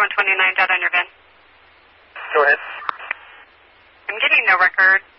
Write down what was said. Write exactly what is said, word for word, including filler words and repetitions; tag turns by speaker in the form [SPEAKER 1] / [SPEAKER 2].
[SPEAKER 1] one twenty-nine dot on your V I N.
[SPEAKER 2] Go ahead.
[SPEAKER 1] I'm getting no record.